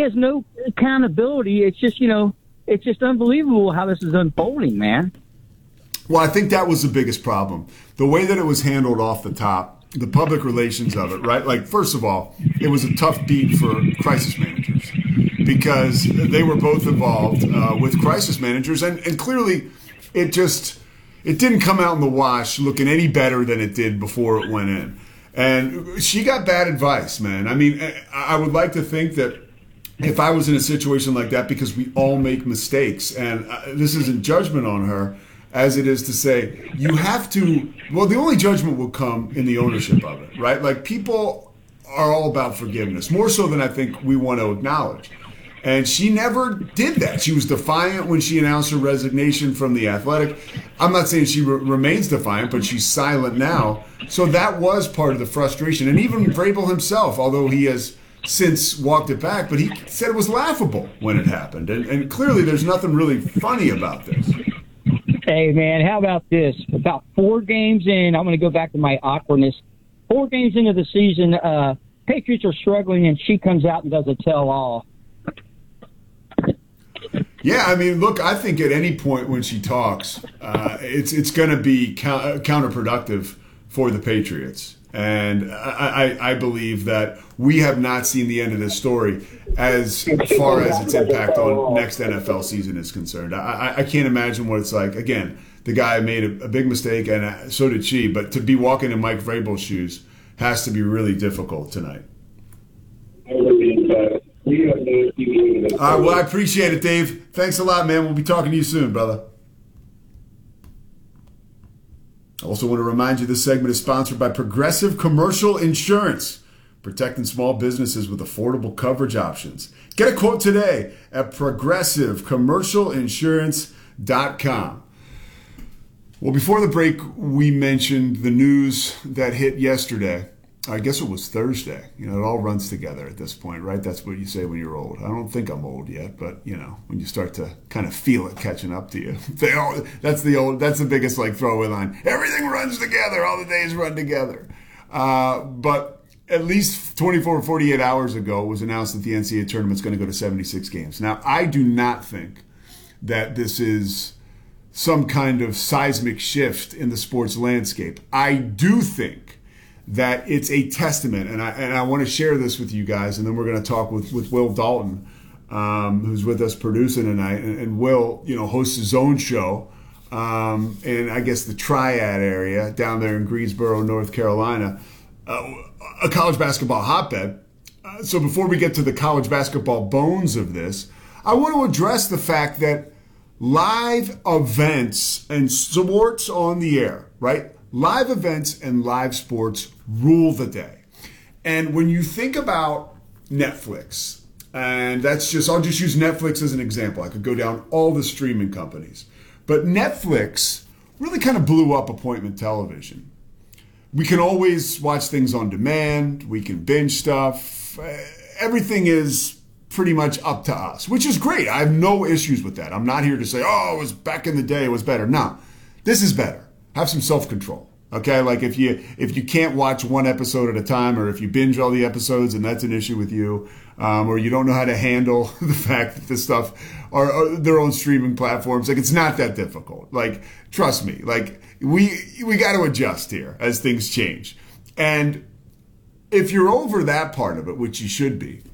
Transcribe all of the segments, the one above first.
has no accountability. It's just, it's just unbelievable how this is unfolding, man. Well, I think that was the biggest problem. The way that it was handled off the top, the public relations of it, right? Like, first of all, it was a tough beat for crisis managers because they were both involved with crisis managers. And clearly, it didn't come out in the wash looking any better than it did before it went in. And she got bad advice, man. I mean, I would like to think that if I was in a situation like that, because we all make mistakes, and this isn't judgment on her, as it is to say, you have to, well, the only judgment will come in the ownership of it, right? Like, people are all about forgiveness, more so than I think we want to acknowledge. And she never did that. She was defiant when she announced her resignation from The Athletic. I'm not saying she remains defiant, but she's silent now. So that was part of the frustration. And even Vrabel himself, although he has since walked it back, but he said it was laughable when it happened. And clearly there's nothing really funny about this. Hey, man, how about this? About 4 games in, I'm going to go back to my awkwardness. 4 games into the season, Patriots are struggling, and she comes out and does a tell-all. Yeah, I mean, look, I think at any point when she talks, it's going to be counterproductive for the Patriots. And I believe that we have not seen the end of this story as far as its impact on next NFL season is concerned. I can't imagine what it's like. Again, the guy made a big mistake, and so did she. But to be walking in Mike Vrabel's shoes has to be really difficult tonight. All right, well, I appreciate it, Dave. Thanks a lot, man. We'll be talking to you soon, brother. I also want to remind you this segment is sponsored by Progressive Commercial Insurance, protecting small businesses with affordable coverage options. Get a quote today at progressivecommercialinsurance.com. Well, before the break, we mentioned the news that hit yesterday. I guess it was Thursday. You know, it all runs together at this point, right? That's what you say when you're old. I don't think I'm old yet, but you know, when you start to kind of feel it catching up to you, that's the biggest like throwaway line. Everything runs together. All the days run together. But at least 24 or 48 hours ago, it was announced that the NCAA tournament's going to go to 76 games. Now, I do not think that this is some kind of seismic shift in the sports landscape. I do think that it's a testament, and I want to share this with you guys, and then we're going to talk with Will Dalton, who's with us producing tonight, and Will, you know, hosts his own show in, I guess, the Triad area down there in Greensboro, North Carolina, a college basketball hotbed. So before we get to the college basketball bones of this, I want to address the fact that live events and sports on the air, right? Live events and live sports rule the day. And when you think about Netflix, and I'll just use Netflix as an example. I could go down all the streaming companies. But Netflix really kind of blew up appointment television. We can always watch things on demand. We can binge stuff. Everything is pretty much up to us, which is great. I have no issues with that. I'm not here to say, oh, it was back in the day, it was better. No, this is better. Have some self-control, okay? Like if you can't watch one episode at a time, or if you binge all the episodes and that's an issue with you, or you don't know how to handle the fact that this stuff are their own streaming platforms, like it's not that difficult. Like, trust me, like we got to adjust here as things change. And if you're over that part of it, which you should be,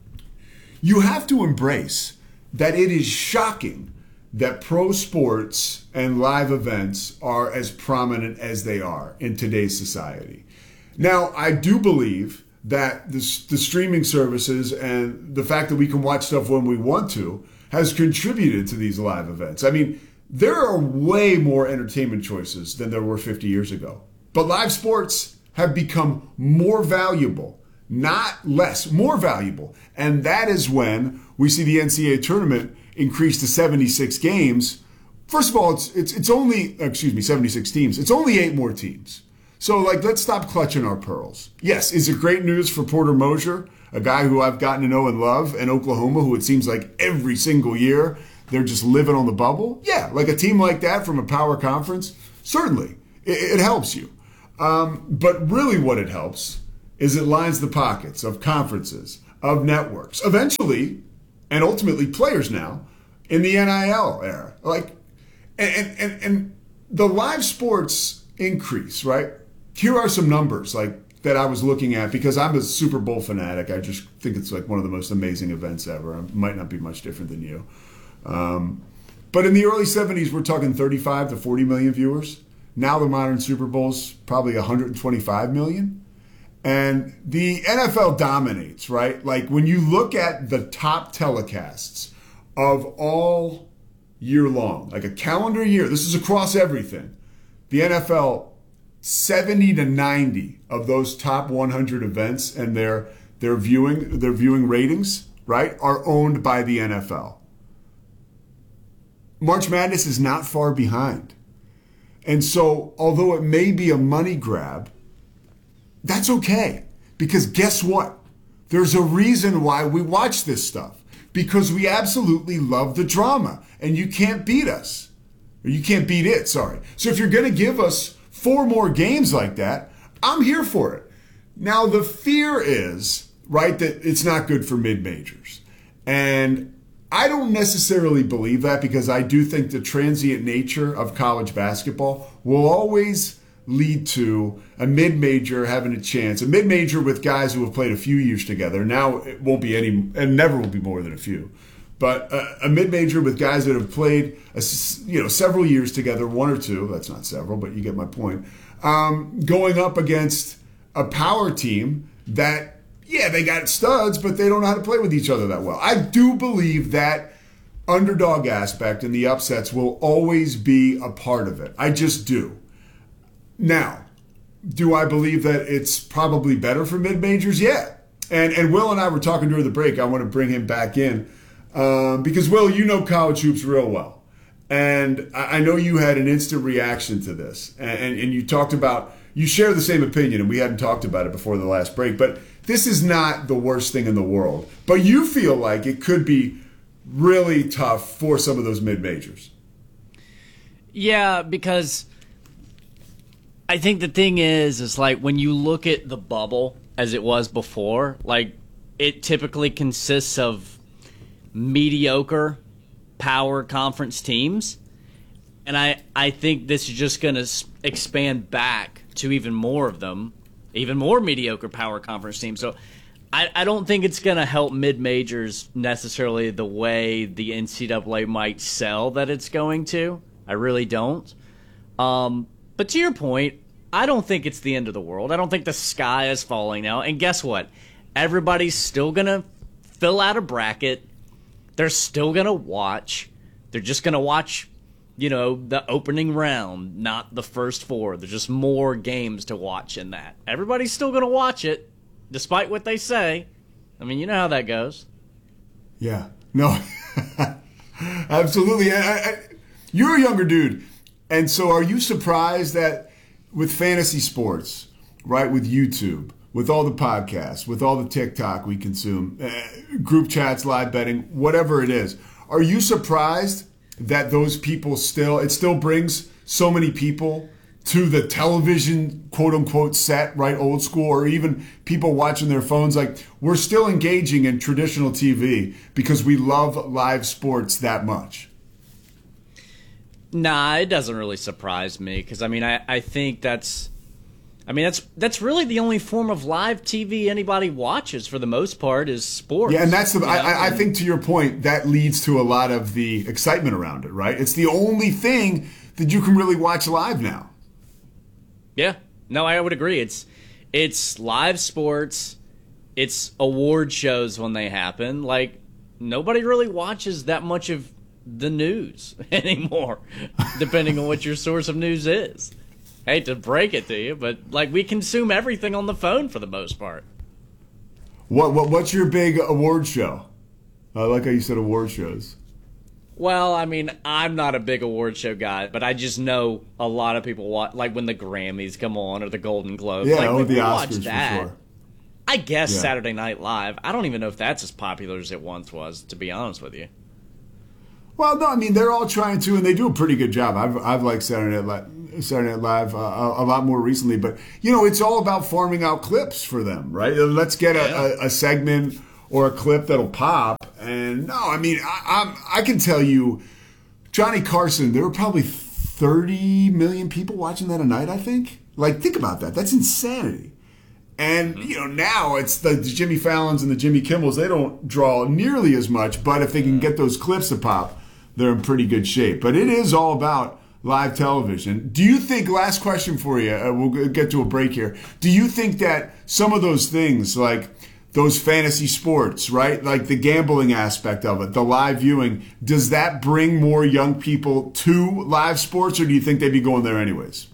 you have to embrace that it is shocking that pro sports and live events are as prominent as they are in today's society. Now, I do believe that the streaming services and the fact that we can watch stuff when we want to has contributed to these live events. I mean, there are way more entertainment choices than there were 50 years ago. But live sports have become more valuable, not less, more valuable. And that is when we see the NCAA tournament increased to 76 games. First of all, it's only 76 teams. It's only 8 more teams. So, like, let's stop clutching our pearls. Yes, is it great news for Porter Moser, a guy who I've gotten to know and love, in Oklahoma, who it seems like every single year they're just living on the bubble? Yeah, like a team like that from a power conference, certainly, it helps you. But really what it helps is it lines the pockets of conferences, of networks, eventually, and ultimately players now in the NIL era. Like, and the live sports increase, right? Here are some numbers like that I was looking at because I'm a Super Bowl fanatic. I just think it's like one of the most amazing events ever. It might not be much different than you. But in the early 70s, we're talking 35 to 40 million viewers. Now the modern Super Bowl's probably 125 million. And the NFL dominates, right? Like when you look at the top telecasts of all year long, like a calendar year, this is across everything. The NFL, 70 to 90 of those top 100 events and their viewing ratings, right, are owned by the NFL. March Madness is not far behind. And so, although it may be a money grab, that's okay. Because guess what? There's a reason why we watch this stuff. Because we absolutely love the drama. And you can't beat us. Or you can't beat it, sorry. So if you're going to give us 4 more games like that, I'm here for it. Now, the fear is, right, that it's not good for mid-majors. And I don't necessarily believe that because I do think the transient nature of college basketball will always lead to a mid-major having a chance. A mid-major with guys who have played a few years together. Now it won't be any, and never will be more than a few. But a mid-major with guys that have played several years together, 1 or 2, that's not several, but you get my point, going up against a power team that, yeah, they got studs, but they don't know how to play with each other that well. I do believe that underdog aspect and the upsets will always be a part of it. I just do. Now, do I believe that it's probably better for mid-majors? Yeah. And Will and I were talking during the break. I want to bring him back in because, Will, you know college hoops real well. And I know you had an instant reaction to this. And you talked about, you share the same opinion, and we hadn't talked about it before the last break. But this is not the worst thing in the world. But you feel like it could be really tough for some of those mid-majors. Yeah, because I think the thing is like when you look at the bubble as it was before, like it typically consists of mediocre power conference teams. And I think this is just going to expand back to even more of them, even more mediocre power conference teams. So I don't think it's going to help mid-majors necessarily the way the NCAA might sell that it's going to. I really don't. But to your point, I don't think it's the end of the world. I don't think the sky is falling now. And guess what? Everybody's still going to fill out a bracket. They're still going to watch. They're just going to watch, the opening round, not the first 4. There's just more games to watch in that. Everybody's still going to watch it, despite what they say. I mean, you know how that goes. Yeah. No. Absolutely. You're a younger dude. And so are you surprised that with fantasy sports, right, with YouTube, with all the podcasts, with all the TikTok we consume, group chats, live betting, whatever it is, are you surprised that those people it still brings so many people to the television, quote unquote, set, right, old school, or even people watching their phones? Like, we're still engaging in traditional TV because we love live sports that much. Nah, it doesn't really surprise me because, I think that's really the only form of live TV anybody watches for the most part is sports. Yeah, and that's I think to your point, that leads to a lot of the excitement around it, right? It's the only thing that you can really watch live now. Yeah, no, I would agree. It's live sports. It's award shows when they happen. Like, nobody really watches that much of the news anymore, depending on what your source of news is. Hate to break it to you, but like we consume everything on the phone for the most part. What's your big award show? I like how you said award shows. Well, I'm not a big award show guy, but I just know a lot of people watch, like when the Grammys come on or the Golden Globes. Yeah, like, the Oscars watch that. for sure. I guess Saturday Night Live. I don't even know if that's as popular as it once was, to be honest with you. Well, no, they're all trying to, and they do a pretty good job. I've liked Saturday Night Live a lot more recently, but it's all about farming out clips for them, right? Let's get a segment or a clip that'll pop. And no, I mean, I can tell you, Johnny Carson, there were probably 30 million people watching that a night, I think. Like, think about that. That's insanity. And, now it's the Jimmy Fallons and the Jimmy Kimmels. They don't draw nearly as much, but if they can get those clips to pop, they're in pretty good shape. But it is all about live television. Do you think, last question for you, we'll get to a break here. Do you think that some of those things, like those fantasy sports, right? Like the gambling aspect of it, the live viewing, does that bring more young people to live sports, or do you think they'd be going there anyways?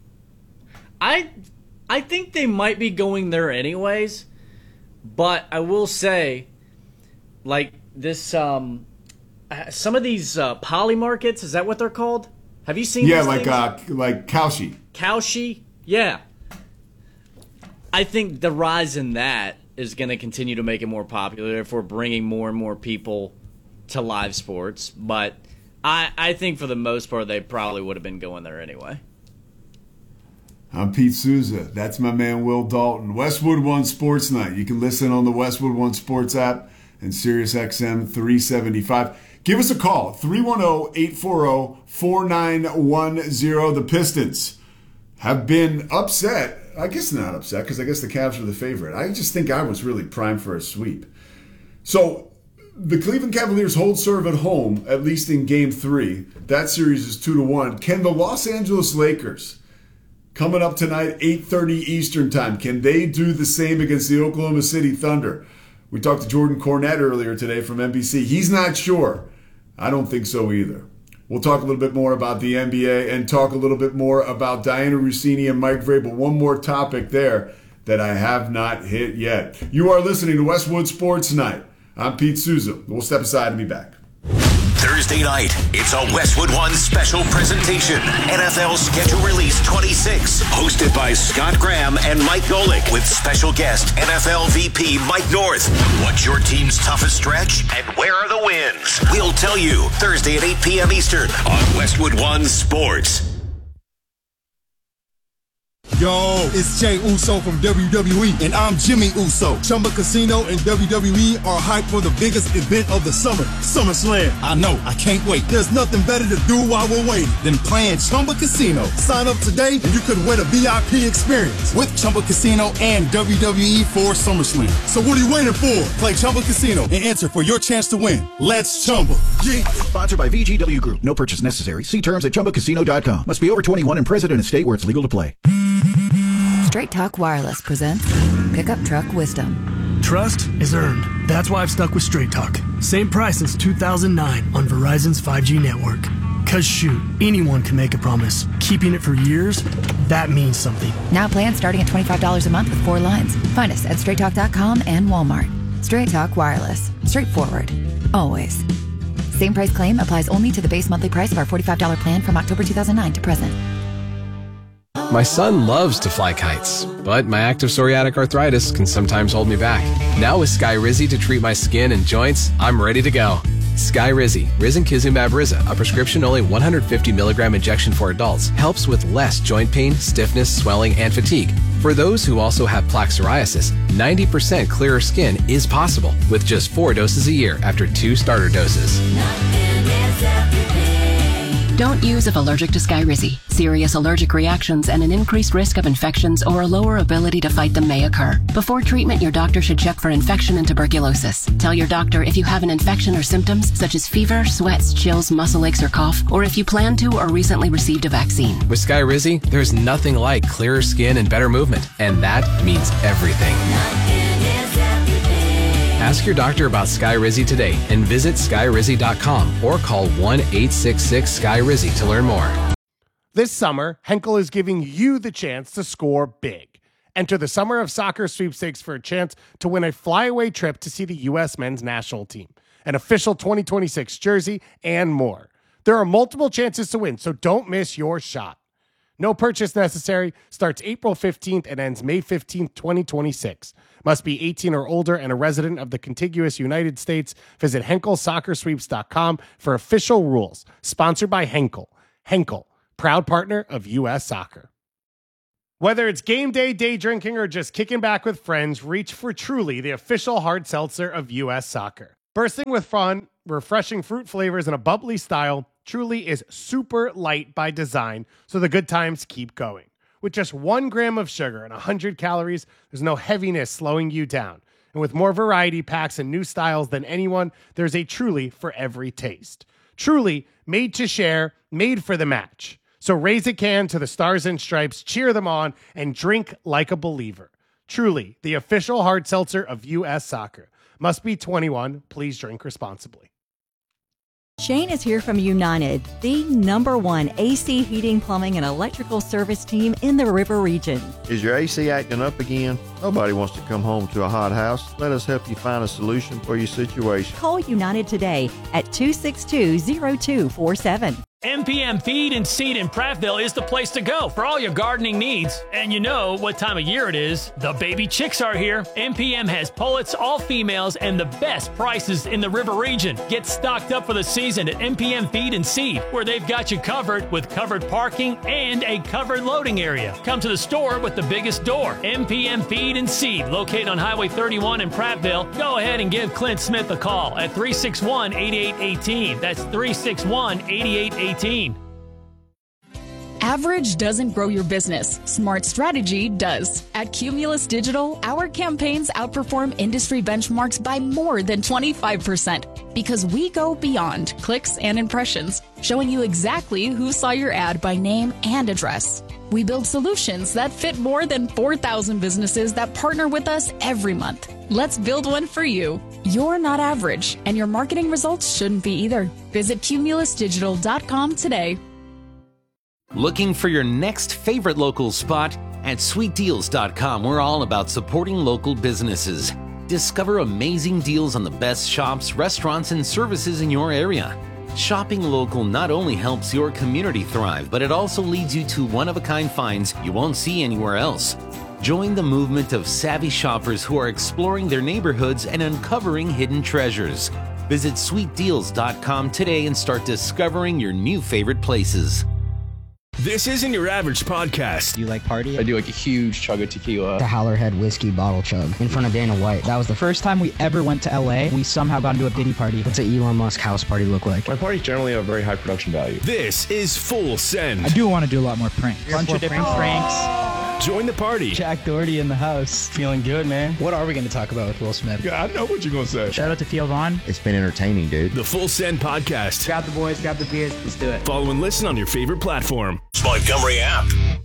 I think they might be going there anyways, but I will say, like this, some of these poly markets, is that what they're called? Have you seen? Yeah, these like things? like Kalshi. Kalshi, yeah. I think the rise in that is going to continue to make it more popular if we're bringing more and more people to live sports. But I think for the most part, they probably would have been going there anyway. I'm Pete Souza. That's my man Will Dalton. Westwood One Sports Night. You can listen on the Westwood One Sports app and SiriusXM 375. Give us a call, 310-840-4910. The Pistons have been upset. I guess not upset, because I guess the Cavs are the favorite. I just think I was really primed for a sweep. So the Cleveland Cavaliers hold serve at home, at least in Game 3. That series is 2-1. Can the Los Angeles Lakers, coming up tonight, 8:30 Eastern time, can they do the same against the Oklahoma City Thunder? We talked to Jordan Cornette earlier today from NBC. He's not sure. I don't think so either. We'll talk a little bit more about the NBA and talk a little bit more about Diana Russini and Mike Vrabel. One more topic there that I have not hit yet. You are listening to Westwood Sports Night. I'm Pete Souza. We'll step aside and be back. Thursday night, it's a Westwood One special presentation. NFL Schedule Release 26, hosted by Scott Graham and Mike Golick, with special guest NFL VP Mike North. What's your team's toughest stretch, and where are the wins? We'll tell you Thursday at 8 p.m. Eastern on Westwood One Sports. Yo, it's Jay Uso from WWE, and I'm Jimmy Uso. Chumba Casino and WWE are hyped for the biggest event of the summer, SummerSlam. I know, I can't wait. There's nothing better to do while we're waiting than playing Chumba Casino. Sign up today and you could win a VIP experience with Chumba Casino and WWE for SummerSlam. So what are you waiting for? Play Chumba Casino and enter for your chance to win. Let's Chumba. Yeah. Sponsored by VGW Group. No purchase necessary. See terms at ChumbaCasino.com. Must be over 21 and present in a state where it's legal to play. Straight Talk Wireless presents Pickup Truck Wisdom. Trust is earned. That's why I've stuck with Straight Talk. Same price since 2009 on Verizon's 5G network. Cause shoot, anyone can make a promise. Keeping it for years, that means something. Now plans starting at $25 a month with 4 lines. Find us at StraightTalk.com and Walmart. Straight Talk Wireless. Straightforward. Always. Same price claim applies only to the base monthly price of our $45 plan from October 2009 to present. My son loves to fly kites, but my active psoriatic arthritis can sometimes hold me back. Now with Skyrizi to treat my skin and joints, I'm ready to go. Skyrizi, Risankizumab Riza, a prescription-only 150 milligram injection for adults, helps with less joint pain, stiffness, swelling, and fatigue. For those who also have plaque psoriasis, 90% clearer skin is possible with just 4 doses a year after 2 starter doses. Don't use if allergic to Skyrizi. Serious allergic reactions and an increased risk of infections or a lower ability to fight them may occur. Before treatment, your doctor should check for infection and tuberculosis. Tell your doctor if you have an infection or symptoms such as fever, sweats, chills, muscle aches, or cough, or if you plan to or recently received a vaccine. With Skyrizi, there's nothing like clearer skin and better movement, and that means everything. Ask your doctor about Skyrizi today and visit Skyrizi.com or call 1-866-SKY-RIZZI to learn more. This summer, Henkel is giving you the chance to score big. Enter the Summer of Soccer sweepstakes for a chance to win a flyaway trip to see the U.S. men's national team, an official 2026 jersey, and more. There are multiple chances to win, so don't miss your shot. No purchase necessary. Starts April 15th and ends May 15th, 2026. Must be 18 or older and a resident of the contiguous United States. Visit HenkelSoccerSweeps.com for official rules. Sponsored by Henkel. Henkel, proud partner of U.S. Soccer. Whether it's game day, day drinking, or just kicking back with friends, reach for Truly, the official hard seltzer of U.S. Soccer. Bursting with fun, refreshing fruit flavors, and a bubbly style, Truly is super light by design, so the good times keep going. With just 1 gram of sugar and 100 calories, there's no heaviness slowing you down. And with more variety packs and new styles than anyone, there's a Truly for every taste. Truly, made to share, made for the match. So raise a can to the Stars and Stripes, cheer them on, and drink like a believer. Truly, the official hard seltzer of U.S. Soccer. Must be 21. Please drink responsibly. Shane is here from United, the #1 AC heating, plumbing, and electrical service team in the River Region. Is your AC acting up again? Nobody wants to come home to a hot house. Let us help you find a solution for your situation. Call United today at 262-0247. MPM Feed and Seed in Prattville is the place to go for all your gardening needs. And you know what time of year it is. The baby chicks are here. MPM has pullets, all females, and the best prices in the River Region. Get stocked up for the season at MPM Feed and Seed, where they've got you covered with covered parking and a covered loading area. Come to the store with the biggest door. MPM Feed and Seed, located on Highway 31 in Prattville. Go ahead and give Clint Smith a call at 361-8818. That's 361-8818. Average doesn't grow your business. Smart strategy does. At Cumulus Digital, our campaigns outperform industry benchmarks by more than 25% because we go beyond clicks and impressions, showing you exactly who saw your ad by name and address. We build solutions that fit more than 4,000 businesses that partner with us every month. Let's build one for you. You're not average, and your marketing results shouldn't be either. Visit cumulusdigital.com today. Looking for your next favorite local spot? At sweetdeals.com, we're all about supporting local businesses. Discover amazing deals on the best shops, restaurants, and services in your area. Shopping local not only helps your community thrive, but it also leads you to one-of-a-kind finds you won't see anywhere else. Join the movement of savvy shoppers who are exploring their neighborhoods and uncovering hidden treasures. Visit sweetdeals.com today and start discovering your new favorite places. This isn't your average podcast. Do you like party? I do like a huge chug of tequila. The Howlerhead whiskey bottle chug in front of Dana White. That was the first time we ever went to LA. We somehow got into a Diddy party. What's an Elon Musk house party look like? My parties generally have very high production value. This is Full Send. I do want to do a lot more pranks. Bunch of different pranks. Join the party. Jack Doherty in the house. Feeling good, man. What are we going to talk about with Will Smith? Yeah, I know what you're going to say. Shout out to Theo Vaughn. It's been entertaining, dude. The Full Send Podcast. Grab the boys, grab the beers. Let's do it. Follow and listen on your favorite platform. Montgomery app.